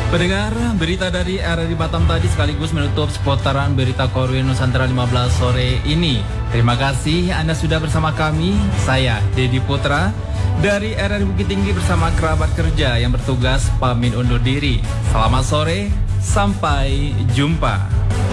Pendengar, berita dari RRI Batam tadi sekaligus menutup seputaran berita Korwil Nusantara 15 sore ini. Terima kasih Anda sudah bersama kami. Saya, Dedi Putra, dari RRI Bukit Tinggi bersama kerabat kerja yang bertugas pamit undur diri. Selamat sore, sampai jumpa.